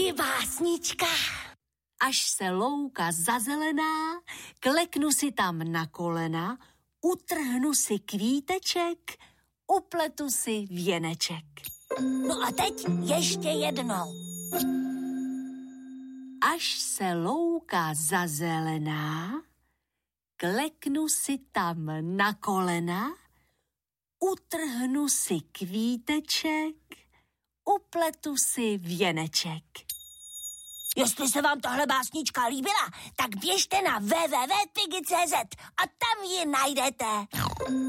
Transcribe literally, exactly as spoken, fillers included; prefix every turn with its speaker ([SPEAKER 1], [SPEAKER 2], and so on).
[SPEAKER 1] Piggy básnička. Až se louka zazelená, kleknu si tam na kolena, utrhnu si kvíteček, upletu si věneček.
[SPEAKER 2] No a teď ještě jednou.
[SPEAKER 1] Až se louka zazelená, kleknu si tam na kolena, utrhnu si kvíteček, upletu si věneček.
[SPEAKER 2] Jestli se vám tahle básnička líbila, tak běžte na w w w tečka piggy tečka c z a tam ji najdete.